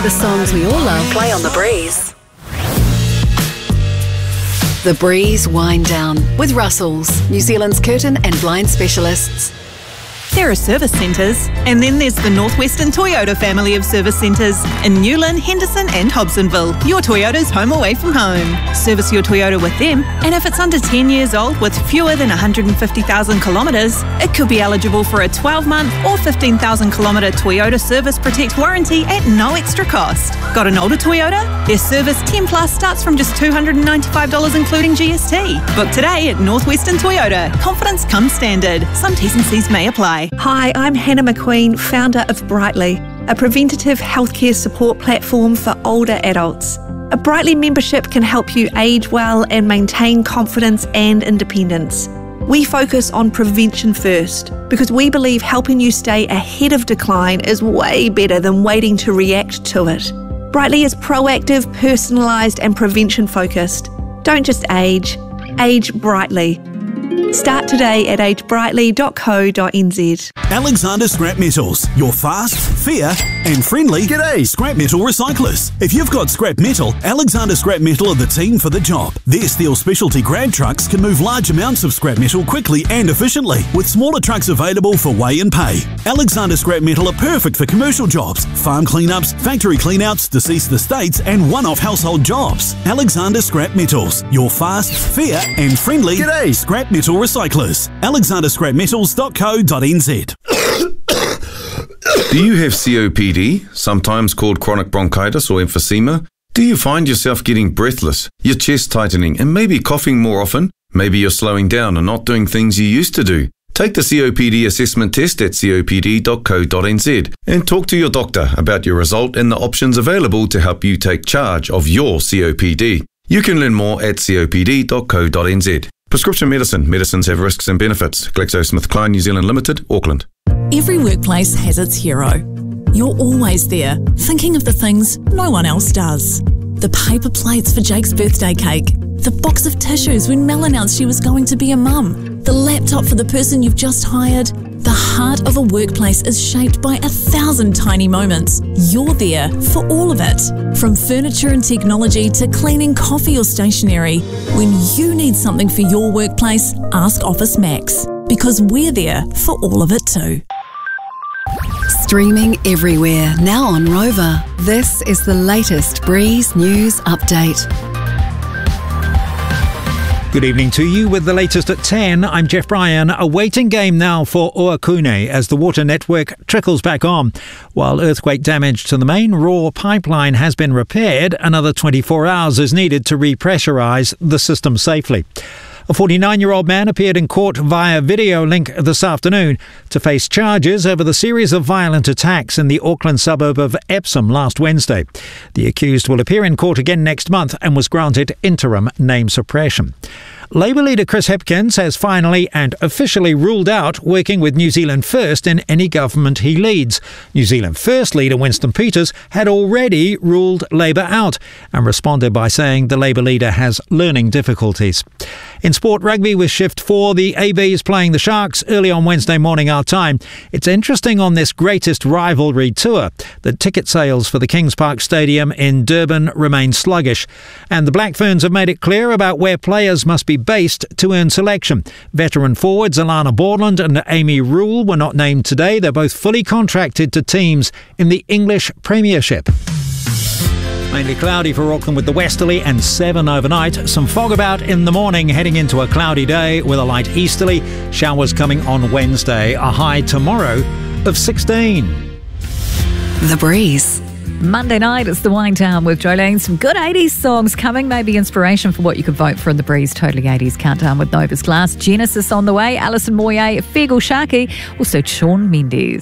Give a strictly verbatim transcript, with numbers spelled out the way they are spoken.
The songs we all love play on The Breeze. The Breeze Wind Down with Russell's, New Zealand's curtain and blind specialists. There are service centres, and then there's the Northwestern Toyota family of service centres in Newlyn, Henderson and Hobsonville. Your Toyota's home away from home. Service your Toyota with them, and if it's under ten years old with fewer than one hundred fifty thousand kilometres, it could be eligible for a twelve month or fifteen thousand kilometre Toyota Service Protect warranty at no extra cost. Got an older Toyota? Their Service ten Plus starts from just two hundred ninety-five dollars including G S T. Book today at Northwestern Toyota. Confidence comes standard. Some T's and C's may apply. Hi, I'm Hannah McQueen, founder of Brightly, a preventative healthcare support platform for older adults. A Brightly membership can help you age well and maintain confidence and independence. We focus on prevention first because we believe helping you stay ahead of decline is way better than waiting to react to it. Brightly is proactive, personalised and prevention focused. Don't just age, age brightly. Start today at age brightly dot co dot n z. Alexander Scrap Metals, your fast, fair and friendly G'day scrap metal recyclers. If you've got scrap metal, Alexander Scrap Metal are the team for the job. Their steel specialty grab trucks can move large amounts of scrap metal quickly and efficiently, with smaller trucks available for weigh and pay. Alexander Scrap Metal are perfect for commercial jobs, farm cleanups, factory cleanouts, deceased estates and one-off household jobs. Alexander Scrap Metals, your fast, fair and friendly G'day scrap metal recyclers. alexander scrap metals dot co dot n z. Do you have C O P D, sometimes called chronic bronchitis or emphysema? Do you find yourself getting breathless, your chest tightening and maybe coughing more often? Maybe you're slowing down and not doing things you used to do. Take the C O P D assessment test at c o p d dot co dot n z and talk to your doctor about your result and the options available to help you take charge of your C O P D. You can learn more at c o p d dot co dot n z. Prescription medicine. Medicines have risks and benefits. GlaxoSmithKline New Zealand Limited, Auckland. Every workplace has its hero. You're always there, thinking of the things no one else does. The paper plates for Jake's birthday cake. The box of tissues when Mel announced she was going to be a mum. The laptop for the person you've just hired. The heart of a workplace is shaped by a thousand tiny moments. You're there for all of it. From furniture and technology to cleaning coffee or stationery. When you need something for your workplace, ask Office Max. Because we're there for all of it too. Streaming everywhere, now on Rover. This is the latest Breeze News Update. Good evening to you with the latest at ten. I'm Jeff Bryan. A waiting game now for Oakune as the water network trickles back on. While earthquake damage to the main Raw pipeline has been repaired, another twenty-four hours is needed to repressurise the system safely. A forty-nine-year-old man appeared in court via video link this afternoon to face charges over the series of violent attacks in the Auckland suburb of Epsom last Wednesday. The accused will appear in court again next month and was granted interim name suppression. Labour leader Chris Hipkins has finally and officially ruled out working with New Zealand First in any government he leads. New Zealand First leader Winston Peters had already ruled Labour out and responded by saying the Labour leader has learning difficulties. In sport rugby with Shift four, the A Bs playing the Sharks early on Wednesday morning our time. It's interesting on this greatest rivalry tour that ticket sales for the Kings Park Stadium in Durban remain sluggish. And the Black Ferns have made it clear about where players must be based to earn selection. Veteran forwards Alana Borland and Amy Rule were not named today. They're both fully contracted to teams in the English Premiership. Mainly cloudy for Auckland with the westerly and seven overnight. Some fog about in the morning, heading into a cloudy day with a light easterly. Showers coming on Wednesday. A high tomorrow of sixteen. The Breeze. Monday night, it's the wind down with Jolene. Some good eighties songs coming, maybe inspiration for what you could vote for in the Breeze Totally eighties Countdown with Novus Glass. Genesis on the way, Alison Moyet, Fegal Sharkey, also Shawn Mendes.